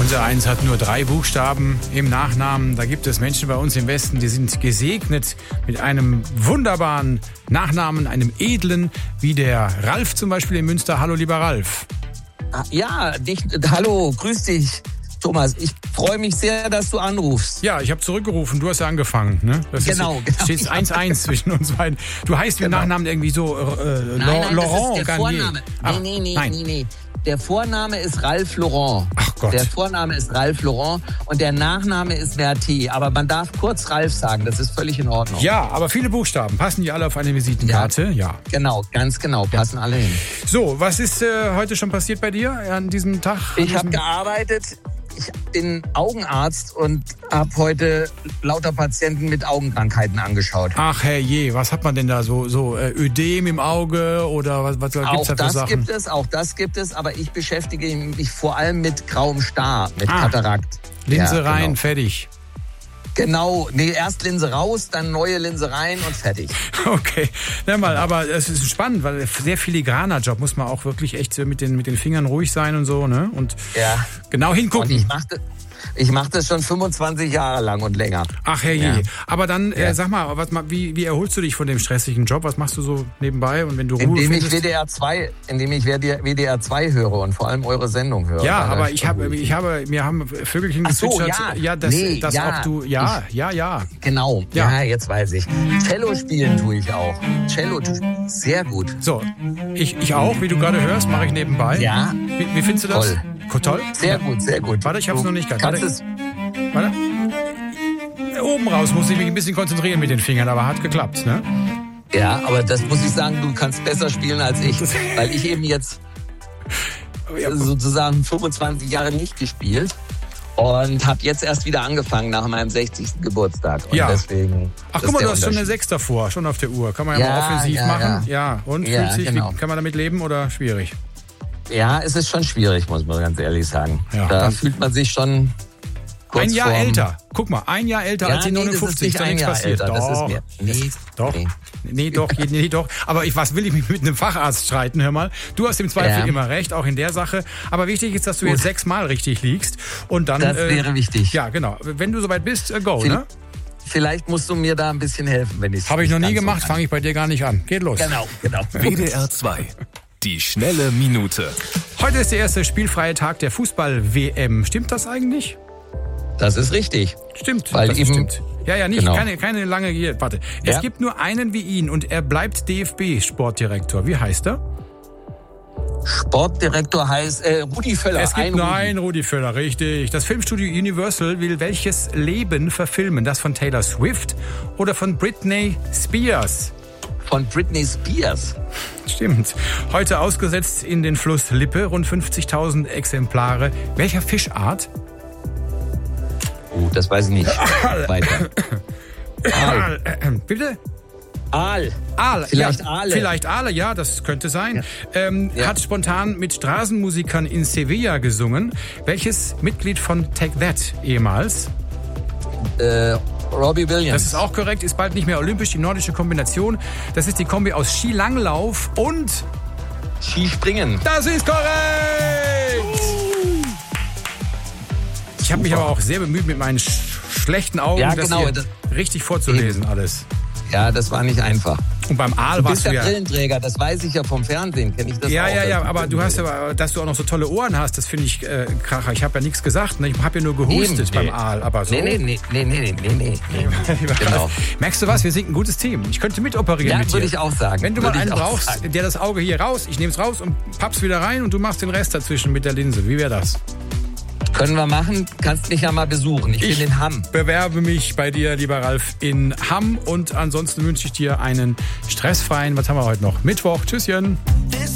Unser Eins hat nur 3 Buchstaben im Nachnamen. Da gibt es Menschen bei uns im Westen, die sind gesegnet mit einem wunderbaren Nachnamen, einem edlen, wie der Ralf zum Beispiel in Münster. Hallo, lieber Ralf. Ja, hallo, grüß dich, Thomas. Ich freue mich sehr, dass du anrufst. Ja, ich habe zurückgerufen, du hast ja angefangen. Ne? Genau. Steht 1-1 zwischen uns beiden. Du heißt mit Nachnamen irgendwie so Nein, Laurent das ist der Garnier. Vorname. Ach, Nee. Der Vorname ist Ralf Laurent. Ach Gott. Der Vorname ist Ralf Laurent und der Nachname ist Verté. Aber man darf kurz Ralf sagen, das ist völlig in Ordnung. Ja, aber viele Buchstaben. Passen die alle auf eine Visitenkarte? Ja. Genau, ganz genau, passen alle hin. So, was ist heute schon passiert bei dir an diesem Tag? Ich habe gearbeitet. Ich bin Augenarzt und habe heute lauter Patienten mit Augenkrankheiten angeschaut. Ach herrje, was hat man denn da? So Ödem im Auge oder was gibt's da für Sachen? Auch das gibt es, aber ich beschäftige mich vor allem mit grauem Star, mit Katarakt. Linse rein, genau. Fertig. Genau, erst Linse raus, dann neue Linse rein und fertig. Okay, aber es ist spannend, weil sehr filigraner Job, muss man auch wirklich echt mit den Fingern ruhig sein und so, ne? Und genau hingucken. Und ich mach das schon 25 Jahre lang und länger. Ach herrje. Ja. Aber dann, sag mal, wie erholst du dich von dem stressigen Job? Was machst du so nebenbei? Und wenn du Ruhe findest? Indem ich WDR 2 höre und vor allem eure Sendung höre. Ja, aber mir haben Vögelchen gezwitschert. Auch du, ja. Genau, ja, jetzt weiß ich. Cello spielen tue ich auch. Cello, sehr gut. So, ich auch, wie du gerade hörst, mache ich nebenbei. Ja. Wie findest du das? Toll? Sehr gut, sehr gut. Warte, ich hab's noch nicht gehabt. Warte. Oben raus muss ich mich ein bisschen konzentrieren mit den Fingern, aber hat geklappt, ne? Ja, aber das muss ich sagen, du kannst besser spielen als ich, weil ich eben jetzt sozusagen 25 Jahre nicht gespielt und habe jetzt erst wieder angefangen nach meinem 60. Geburtstag. Und deswegen. Ach, guck mal, du hast schon eine 6 davor, schon auf der Uhr. Kann man ja mal offensiv machen. Ja, und fühlt sich, genau. Kann man damit leben oder schwierig? Ja, es ist schon schwierig, muss man ganz ehrlich sagen. Ja, da fühlt man sich schon kurz ein Jahr älter. Guck mal, ein Jahr älter als die 59. Das ist nicht passiert. Doch. Doch. Aber was will ich mich mit einem Facharzt streiten? Hör mal. Du hast im Zweifel immer recht, auch in der Sache. Aber wichtig ist, dass du jetzt 6-mal richtig liegst. Und dann, das wäre wichtig. Ja, genau. Wenn du soweit bist, go, ne? Vielleicht musst du mir da ein bisschen helfen, wenn ich es. Habe ich noch nie gemacht, fange ich bei dir gar nicht an. Geht los. Genau. WDR 2. Die schnelle Minute. Heute ist der erste spielfreie Tag der Fußball-WM. Stimmt das eigentlich? Das ist richtig. Stimmt. Weil das eben stimmt. Ja, nicht. Genau. Keine lange hier. Warte. Es gibt nur einen wie ihn und er bleibt DFB-Sportdirektor. Wie heißt er? Sportdirektor heißt Rudi Völler. Es gibt nur einen Rudi Völler, richtig. Das Filmstudio Universal will welches Leben verfilmen? Das von Taylor Swift oder von Britney Spears? Von Britney Spears. Stimmt. Heute ausgesetzt in den Fluss Lippe, rund 50.000 Exemplare. Welcher Fischart? Das weiß ich nicht. Weiter. Aal. Bitte? Aal. Vielleicht Aale. Vielleicht Aale, ja, das könnte sein. Hat spontan mit Straßenmusikern in Sevilla gesungen. Welches Mitglied von Take That ehemals? Robbie Williams. Das ist auch korrekt, ist bald nicht mehr olympisch, die nordische Kombination. Das ist die Kombi aus Skilanglauf und Skispringen. Das ist korrekt! Ich habe mich aber auch sehr bemüht, mit meinen schlechten Augen das hier richtig vorzulesen alles. Ja, das war nicht einfach. Und beim Aal warst du ja... Du bist der Brillenträger, das weiß ich ja vom Fernsehen, kenne ich das auch. Ja, aber du hast ja, dass du auch noch so tolle Ohren hast, das finde ich Kracher. Ich habe ja nichts gesagt, ne? Ich habe ja nur gehustet beim Aal, aber so... Nee. Genau. Merkst du was, wir sind ein gutes Team. Ich könnte mitoperieren mit dir. Ja, würde ich auch sagen. Wenn du mal einen brauchst, der das Auge hier raus, ich nehme es raus und papp's wieder rein und du machst den Rest dazwischen mit der Linse. Wie wäre das? Können wir machen. Kannst mich ja mal besuchen. Ich bin in Hamm. Bewerbe mich bei dir, lieber Ralf, in Hamm. Und ansonsten wünsche ich dir einen stressfreien, was haben wir heute noch? Mittwoch. Tschüsschen.